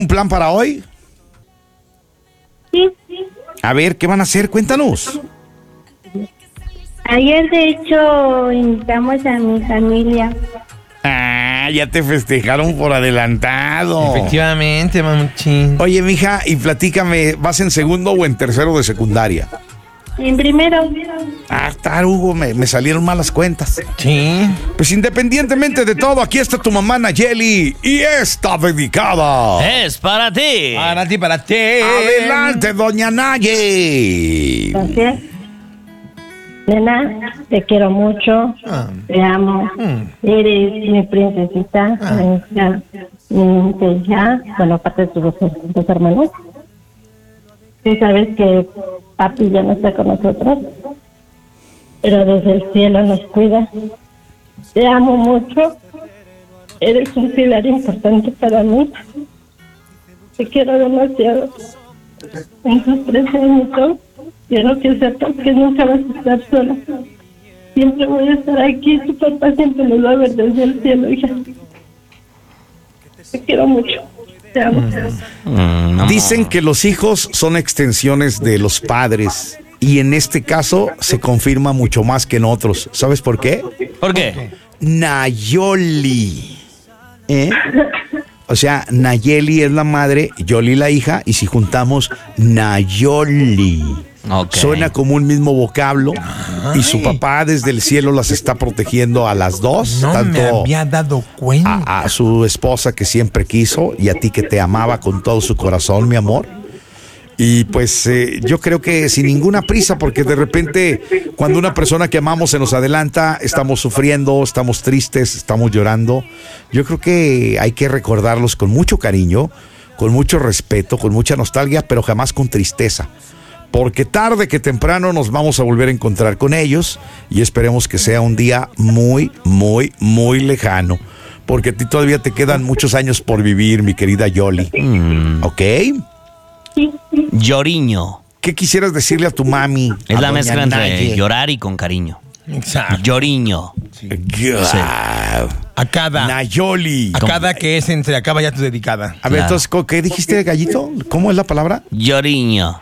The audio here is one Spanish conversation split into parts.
¿Un plan para hoy? Sí. A ver, ¿qué van a hacer? Cuéntanos. Ayer, de hecho, invitamos a mi familia. Ah, ya te festejaron por adelantado. Efectivamente, mamuchín. Oye, mija, y platícame, ¿vas en segundo o en tercero de secundaria? En primero. Ah, Hugo, me salieron malas cuentas. Sí. Pues independientemente de todo, aquí está tu mamá Nayeli y está dedicada. Es para ti. Para ti. Adelante, doña Naye. Gracias. Nena, te quiero mucho. Te amo. Eres mi princesita. Mi hija. Bueno, aparte de tus dos hermanos. Tú sabes que papi ya no está con nosotros, pero desde el cielo nos cuida. Te amo mucho. Eres un pilar importante para mí. Te quiero demasiado. En tus 13 años, quiero que sepas que nunca vas a estar sola. Siempre voy a estar aquí. Tu papá siempre nos va a ver desde el cielo, hija. Te quiero mucho. Te amo. Dicen que los hijos son extensiones de los padres y en este caso se confirma mucho más que en otros. ¿Sabes por qué? ¿Por qué? Nayoli. O sea, Nayeli es la madre, Yoli la hija, y si juntamos Nayoli, suena como un mismo vocablo. Y su papá desde el cielo las está protegiendo a las dos. No tanto me había dado cuenta. a su esposa que siempre quiso y a ti que te amaba con todo su corazón, mi amor. Y pues yo creo que sin ninguna prisa, porque de repente cuando una persona que amamos se nos adelanta, estamos sufriendo, estamos tristes, estamos llorando. Yo creo que hay que recordarlos con mucho cariño, con mucho respeto, con mucha nostalgia, pero jamás con tristeza. Porque tarde que temprano nos vamos a volver a encontrar con ellos y esperemos que sea un día muy, muy, muy lejano. Porque a ti todavía te quedan muchos años por vivir, mi querida Yoli. ¿Ok? Lloriño. ¿Qué quisieras decirle a tu mami? Es a la doña mezcla entre Naye? llorar y con cariño. Exacto. Lloriño. Acaba. Nayoli. Acaba que es entre acaba ya tu dedicada. A ver, Claro. entonces, ¿qué dijiste, gallito? ¿Cómo es la palabra? Lloriño.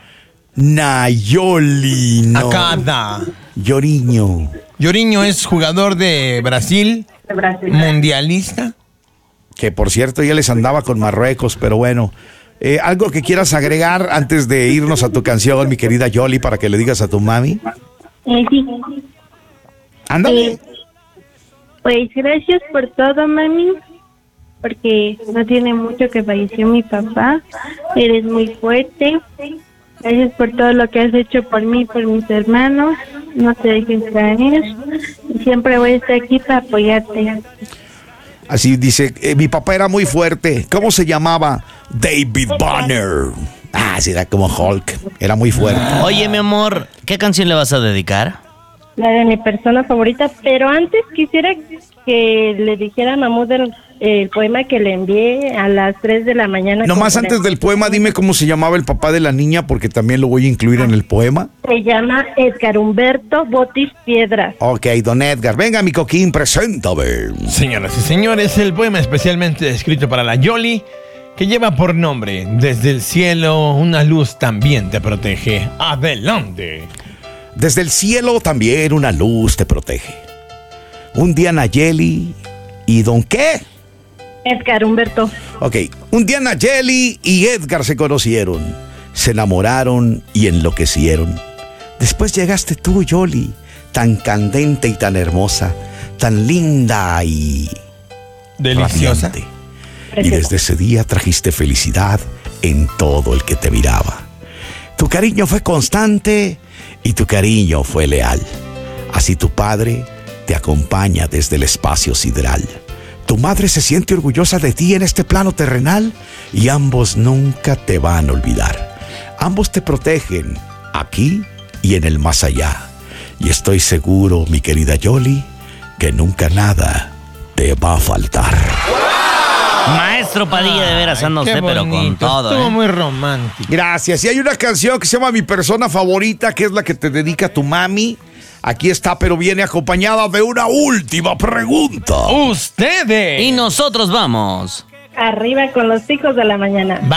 Nayoli. No. Acaba. Lloriño. Lloriño es jugador de Brasil, mundialista. Que por cierto ya les andaba con Marruecos, pero bueno. ¿Algo que quieras agregar antes de irnos a tu canción, mi querida Yoli, para que le digas a tu mami? Sí. Ándale. Pues gracias por todo, mami, porque no tiene mucho que falleció mi papá. Eres muy fuerte. Gracias por todo lo que has hecho por mí y por mis hermanos. No te dejes caer. Y siempre voy a estar aquí para apoyarte. Así dice, mi papá era muy fuerte. ¿Cómo se llamaba? David Banner. Ah, sí, era como Hulk. Era muy fuerte. Oye, mi amor, ¿qué canción le vas a dedicar? La de mi persona favorita, pero antes quisiera que le dijera a Mahmoud el poema que le envié a las 3 de la mañana. Nomás antes del poema, dime cómo se llamaba el papá de la niña, porque también lo voy a incluir en el poema. Se llama Edgar Humberto Botis Piedras. Ok, don Edgar. Venga, mi coquín, preséntame. Señoras y señores, el poema especialmente escrito para la Yoli, que lleva por nombre Desde el cielo una luz también te protege. Adelante. Desde el cielo también una luz te protege. Un día Nayeli y don ¿qué? Edgar Humberto. Ok, un día Nayeli y Edgar se conocieron, se enamoraron y enloquecieron. Después llegaste tú, Yoli, tan candente y tan hermosa, tan linda y Deliciosa. radiante. Y desde ese día trajiste felicidad en todo el que te miraba. Tu cariño fue constante y tu cariño fue leal. Así tu padre te acompaña desde el espacio sideral. Tu madre se siente orgullosa de ti en este plano terrenal y ambos nunca te van a olvidar. Ambos te protegen aquí y en el más allá. Y estoy seguro, mi querida Yoli, que nunca nada te va a faltar. Maestro Padilla, de veras anda Qué usted, pero con bonito, todo, estuvo muy romántico. Gracias. Y hay una canción que se llama Mi Persona Favorita, que es la que te dedica tu mami. Aquí está, pero viene acompañada de una última pregunta. Ustedes. Y nosotros vamos arriba con los hijos de la mañana.